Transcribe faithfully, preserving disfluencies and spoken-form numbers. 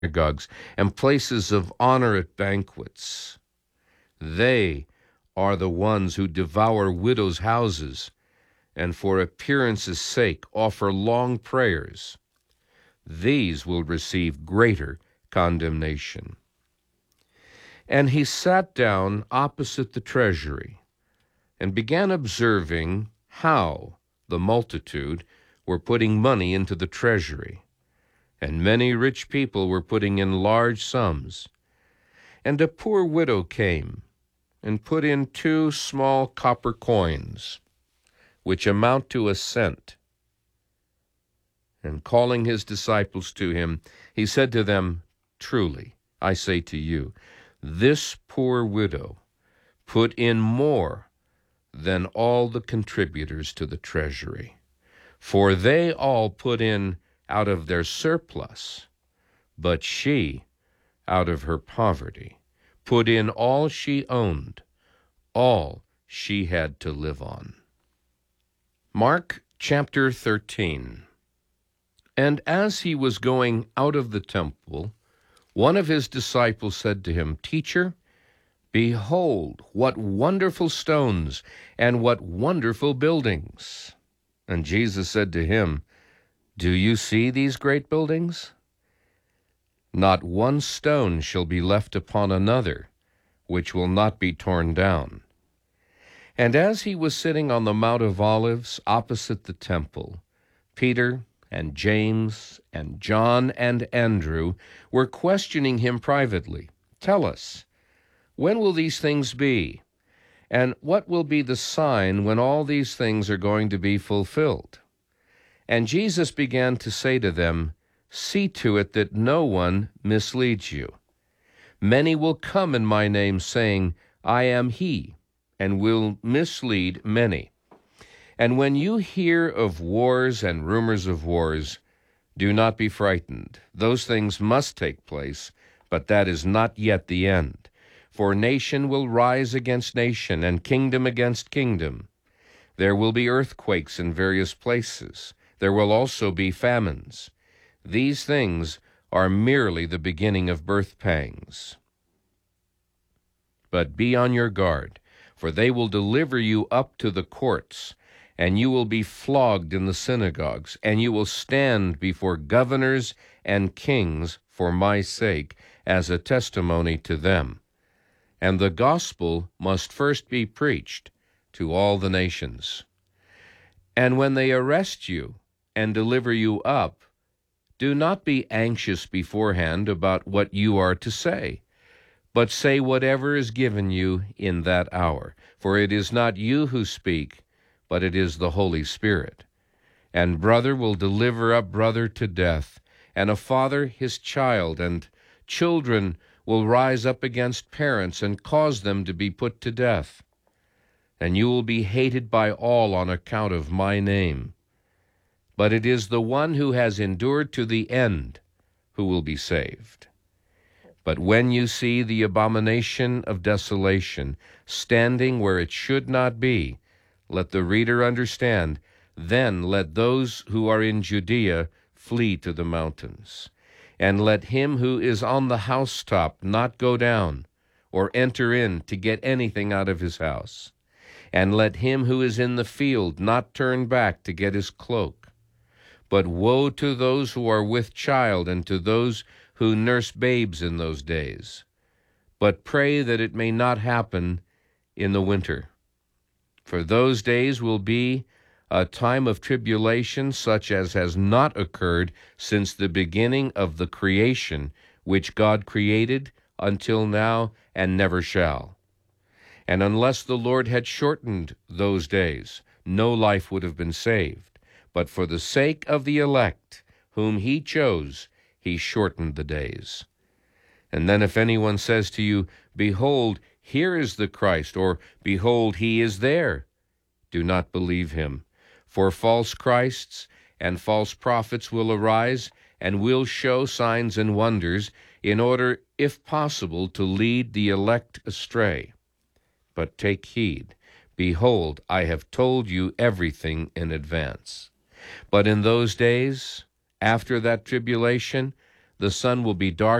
synagogues and places of honor at banquets. They are the ones who devour widows' houses, and for appearance's sake offer long prayers. These will receive greater condemnation. And he sat down opposite the treasury, and began observing how the multitude were putting money into the treasury, and many rich people were putting in large sums. And a poor widow came and put in two small copper coins, which amount to a cent. And calling his disciples to him, he said to them, "Truly, I say to you, this poor widow put in more than all the contributors to the treasury. For they all put in out of their surplus, but she, out of her poverty, put in all she owned, all she had to live on." Mark chapter thirteen. And as he was going out of the temple, one of his disciples said to him, "Teacher, behold, what wonderful stones and what wonderful buildings." And Jesus said to him, "Do you see these great buildings? Not one stone shall be left upon another, which will not be torn down." And as he was sitting on the Mount of Olives opposite the temple, Peter and James and John and Andrew were questioning him privately. "Tell us, when will these things be? And what will be the sign when all these things are going to be fulfilled?" And Jesus began to say to them, "See to it that no one misleads you. Many will come in my name, saying, 'I am he,' and will mislead many. And when you hear of wars and rumors of wars, do not be frightened. Those things must take place, but that is not yet the end. For nation will rise against nation, and kingdom against kingdom. There will be earthquakes in various places. There will also be famines. These things are merely the beginning of birth pangs. But be on your guard, for they will deliver you up to the courts, and you will be flogged in the synagogues, and you will stand before governors and kings for my sake as a testimony to them. And the gospel must first be preached to all the nations. And when they arrest you and deliver you up, do not be anxious beforehand about what you are to say, but say whatever is given you in that hour. For it is not you who speak, but it is the Holy Spirit. And brother will deliver up brother to death, and a father his child, and children will rise up against parents and cause them to be put to death. And you will be hated by all on account of my name. But it is the one who has endured to the end who will be saved. But when you see the abomination of desolation standing where it should not be, let the reader understand, then let those who are in Judea flee to the mountains. And let him who is on the housetop not go down, or enter in to get anything out of his house. And let him who is in the field not turn back to get his cloak. But woe to those who are with child, and to those who nurse babes in those days. But pray that it may not happen in the winter. For those days will be a time of tribulation such as has not occurred since the beginning of the creation, which God created until now and never shall. And unless the Lord had shortened those days, no life would have been saved. But for the sake of the elect, whom he chose, he shortened the days. And then if anyone says to you, "Behold, here is the Christ," or "Behold, he is there," do not believe him. For false Christs and false prophets will arise, and will show signs and wonders, in order, if possible, to lead the elect astray. But take heed. Behold, I have told you everything in advance. But in those days, after that tribulation, The sun will be dark